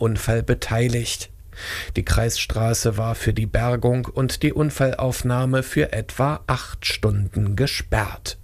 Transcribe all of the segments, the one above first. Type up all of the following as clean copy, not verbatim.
Unfall beteiligt. Die Kreisstraße war für die Bergung und die Unfallaufnahme für etwa 8 Stunden gesperrt.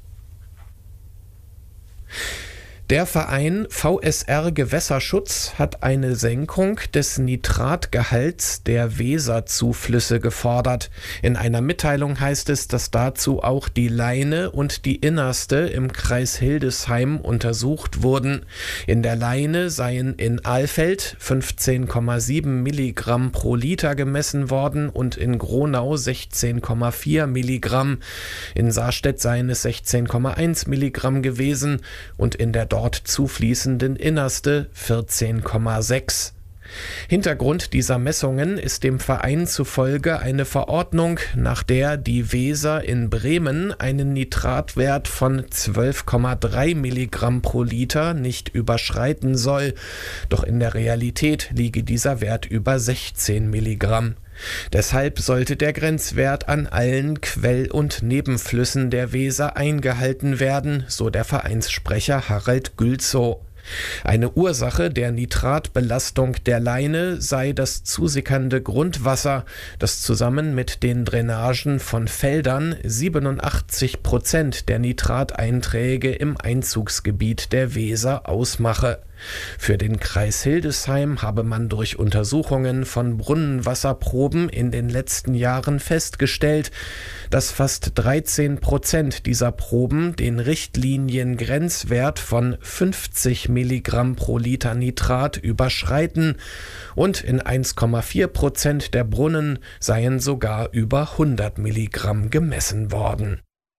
Der Verein VSR Gewässerschutz hat eine Senkung des Nitratgehalts der Weserzuflüsse gefordert. In einer Mitteilung heißt es, dass dazu auch die Leine und die Innerste im Kreis Hildesheim untersucht wurden. In der Leine seien in Alfeld 15,7 Milligramm pro Liter gemessen worden und in Gronau 16,4 Milligramm. In Sarstedt seien es 16,1 Milligramm gewesen und in der dort zufließenden Innerste 14,6. Hintergrund dieser Messungen ist dem Verein zufolge eine Verordnung, nach der die Weser in Bremen einen Nitratwert von 12,3 Milligramm pro Liter nicht überschreiten soll. Doch in der Realität liege dieser Wert über 16 Milligramm. Deshalb sollte der Grenzwert an allen Quell- und Nebenflüssen der Weser eingehalten werden, so der Vereinssprecher Harald Gülzow. Eine Ursache der Nitratbelastung der Leine sei das zusickernde Grundwasser, das zusammen mit den Drainagen von Feldern 87% der Nitrateinträge im Einzugsgebiet der Weser ausmache. Für den Kreis Hildesheim habe man durch Untersuchungen von Brunnenwasserproben in den letzten Jahren festgestellt, dass fast 13% dieser Proben den Richtliniengrenzwert von 50 Milligramm pro Liter Nitrat überschreiten und in 1,4% der Brunnen seien sogar über 100 Milligramm gemessen worden.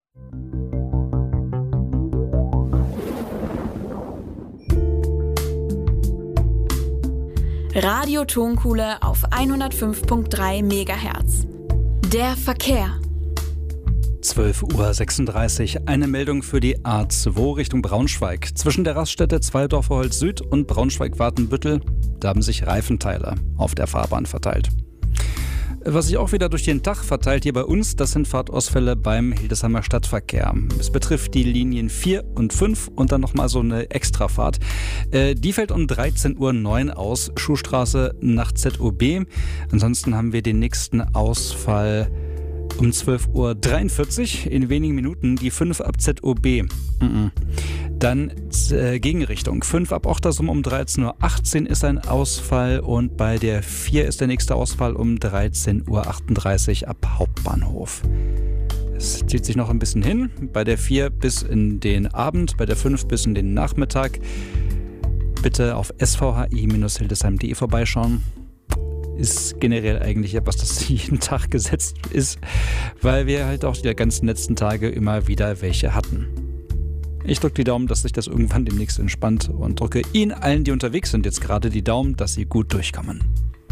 Radio Tonkuhle auf 105.3 MHz. Der Verkehr. 12:36 Uhr. Eine Meldung für die A2 Richtung Braunschweig. Zwischen der Raststätte Zweidorfer Holz Süd und Braunschweig-Wartenbüttel, da haben sich Reifenteile auf der Fahrbahn verteilt. Was sich auch wieder durch den Tag verteilt hier bei uns, das sind Fahrtausfälle beim Hildesheimer Stadtverkehr. Es betrifft die Linien 4 und 5 und dann nochmal so eine Extrafahrt. Die fällt um 13:09 Uhr aus, Schuhstraße nach ZOB. Ansonsten haben wir den nächsten Ausfall um 12:43 Uhr, in wenigen Minuten die 5 ab ZOB. Dann Gegenrichtung. 5 ab Ochtersum um 13:18 Uhr ist ein Ausfall und bei der 4 ist der nächste Ausfall um 13:38 Uhr ab Hauptbahnhof. Es zieht sich noch ein bisschen hin. Bei der 4 bis in den Abend, bei der 5 bis in den Nachmittag. Bitte auf svhi-hildesheim.de vorbeischauen. Ist generell eigentlich etwas, das jeden Tag gesetzt ist, weil wir halt auch die ganzen letzten Tage immer wieder welche hatten. Ich drücke die Daumen, dass sich das irgendwann demnächst entspannt und drücke Ihnen allen, die unterwegs sind, jetzt gerade die Daumen, dass Sie gut durchkommen.